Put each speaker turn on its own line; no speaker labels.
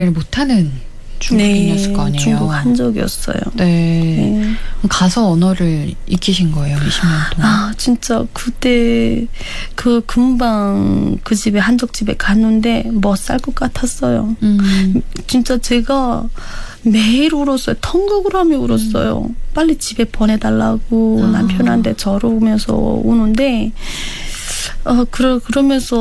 못하는 중국인이었을 거 아니에요.
중국 한족이었어요.
네. 가서 언어를 익히신 거예요, 20년 동안.
진짜 그때 금방 그 집에 한족 집에 갔는데 못 살 것 같았어요. 진짜 제가 매일 울었어요. 통곡을 하며 울었어요. 빨리 집에 보내달라고 남편한테 저러면서 우는데 그러면서